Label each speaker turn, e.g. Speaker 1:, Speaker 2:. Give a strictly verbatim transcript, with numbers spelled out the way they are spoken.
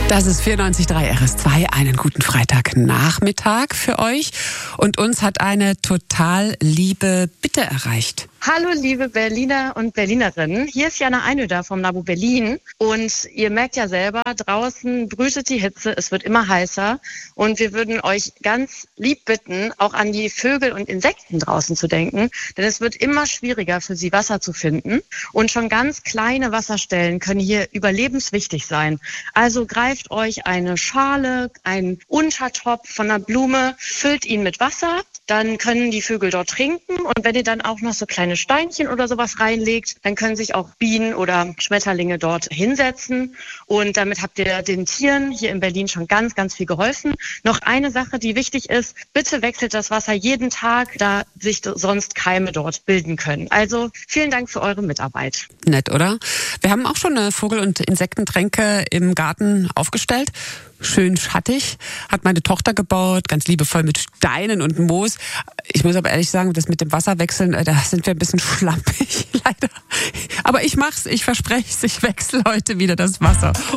Speaker 1: Das ist vierundneunzig Komma drei R S zwei. Einen guten Freitagnachmittag für euch. Und uns hat eine total liebe Bitte erreicht.
Speaker 2: Hallo liebe Berliner und Berlinerinnen, hier ist Jana Einöder vom NABU Berlin und ihr merkt ja selber, draußen brütet die Hitze, es wird immer heißer und wir würden euch ganz lieb bitten, auch an die Vögel und Insekten draußen zu denken, denn es wird immer schwieriger für sie Wasser zu finden und schon ganz kleine Wasserstellen können hier überlebenswichtig sein. Also greift euch eine Schale, einen Untertopf von einer Blume, füllt ihn mit Wasser, dann können die Vögel dort trinken und wenn ihr dann auch noch so kleine Steinchen oder sowas reinlegt, dann können sich auch Bienen oder Schmetterlinge dort hinsetzen und damit habt ihr den Tieren hier in Berlin schon ganz, ganz viel geholfen. Noch eine Sache, die wichtig ist, bitte wechselt das Wasser jeden Tag, da sich sonst Keime dort bilden können. Also vielen Dank für eure Mitarbeit.
Speaker 1: Nett, oder? Wir haben auch schon eine Vogel- und Insektentränke im Garten aufgestellt. Schön schattig, hat meine Tochter gebaut, ganz liebevoll mit Steinen und Moos. Ich muss aber ehrlich sagen, das mit dem Wasserwechseln, da sind wir ein bisschen schlampig, leider. Aber ich mach's, ich verspreche es, ich wechsle heute wieder das Wasser.